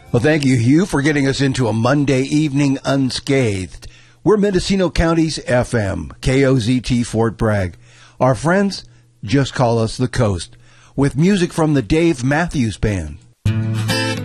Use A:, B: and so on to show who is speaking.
A: Well, thank you, Hugh, for getting us into a Monday evening unscathed. We're Mendocino County's FM, KOZT Fort Bragg. Our friends just call us the Coast, with music from the Dave Matthews Band.